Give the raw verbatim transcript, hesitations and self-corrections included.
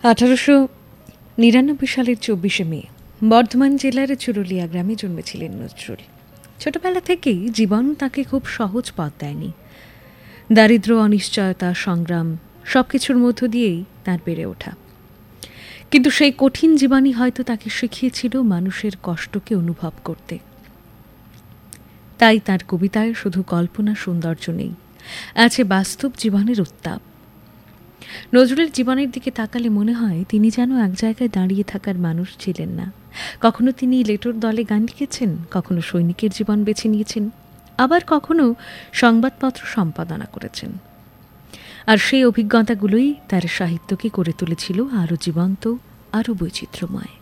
আঠারোশো নিরানব্বই সালের চব্বিশে মে বর্ধমান জেলার চুরুলিয়া গ্রামে জন্মেছিলেন নজরুল। ছোটবেলা থেকেই জীবন তাকে খুব সহজ পথ দেয়নি। দারিদ্র, অনিশ্চয়তা, সংগ্রাম সব কিছুর মধ্য দিয়েই তার বেড়ে ওঠা। কিন্তু সেই কঠিন জীবনই হয়তো তাকে শিখিয়েছিল মানুষের কষ্টকে অনুভব করতে। তাই তার কবিতায় শুধু কল্পনা সৌন্দর্য নেই, আছে বাস্তব জীবনের উত্তাপ। নজরুলের জীবনের দিকে তাকালে মনে হয় তিনি যেন এক জায়গায় দাঁড়িয়ে থাকার মানুষ ছিলেন না। কখনো তিনি লেটোর দলে গান লিখেছেন, কখনো সৈনিকের জীবন বেছে নিয়েছেন, আবার কখনো সংবাদপত্র সম্পাদনা করেছেন। আর সেই অভিজ্ঞতাগুলোই তার সাহিত্যকে করে তুলেছিল আরও জীবন্ত, আরও বৈচিত্র্যময়।